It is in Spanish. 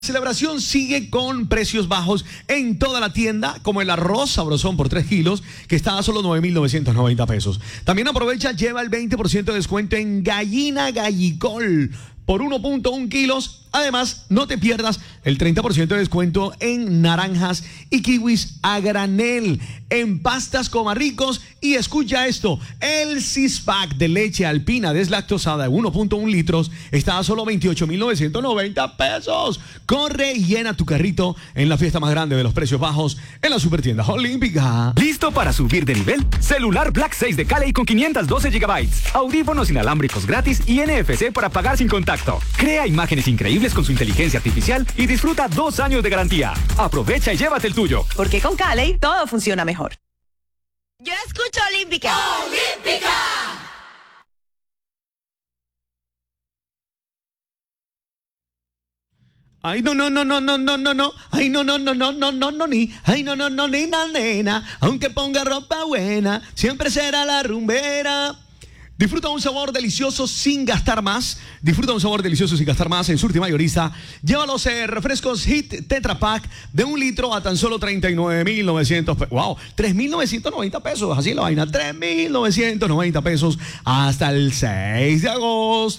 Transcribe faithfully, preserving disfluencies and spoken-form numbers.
Celebración sigue con precios bajos en toda la tienda, como el arroz sabrosón por tres kilos, que está a solo nueve mil novecientos noventa pesos. También aprovecha, lleva el veinte por ciento de descuento en gallina gallicol por uno punto uno kilos. Además, no te pierdas el treinta por ciento de descuento en naranjas y kiwis a granel, en pastas Comarricos. Y escucha esto, el six-pack de leche alpina deslactosada de uno punto uno litros está a solo veintiocho mil novecientos noventa pesos. Corre y llena tu carrito en la fiesta más grande de los precios bajos en la Supertienda Olímpica. ¿Listo para subir de nivel? Celular Black seis de Cali con quinientos doce gigabytes, audífonos inalámbricos gratis y N F C para pagar sin contacto. Crea imágenes increíbles con su inteligencia artificial y disfruta dos años de garantía. Aprovecha y llévate el tuyo. Porque con Cali todo funciona mejor. Yo escucho Olímpica. ¡Olímpica! Ay, no, no, no, no, no, no, no, no. Ay, no, no, no, no, no, no, no, ni. Ay, no, no, no, ni, na, nena. Aunque ponga ropa buena, siempre será la rumbera. Disfruta un sabor delicioso sin gastar más. Disfruta un sabor delicioso sin gastar más en Surti Mayorista. Lleva los eh, refrescos Hit Tetra Pak de un litro a tan solo treinta y nueve mil novecientos pesos. ¡Wow! tres mil novecientos noventa pesos. Así es la vaina. tres mil novecientos noventa pesos hasta el seis de agosto.